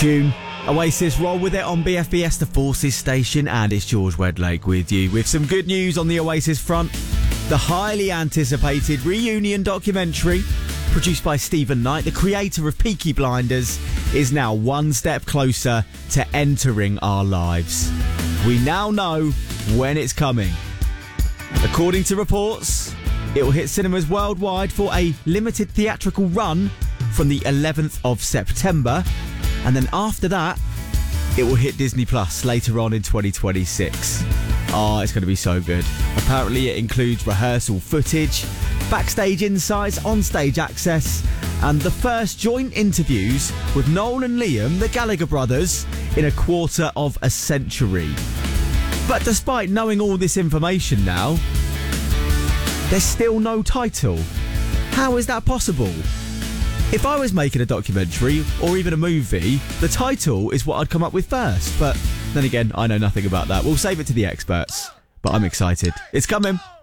tune. Oasis roll with it on BFBS, the Forces station, and it's George Wedlake with you with some good news on the Oasis front. The highly anticipated reunion documentary, produced by Stephen Knight, the creator of Peaky Blinders, is now one step closer to entering our lives. We now know when it's coming. According to reports, it will hit cinemas worldwide for a limited theatrical run from the 11th of September, and then after that, it will hit Disney Plus later on in 2026. Oh, it's going to be so good. Apparently it includes rehearsal footage, backstage insights, onstage access, and the first joint interviews with Noel and Liam, the Gallagher brothers, in a quarter of a century. But despite knowing all this information now, there's still no title. How is that possible? If I was making a documentary or even a movie, the title is what I'd come up with first. But then again, I know nothing about that. We'll save it to the experts. But I'm excited. It's coming.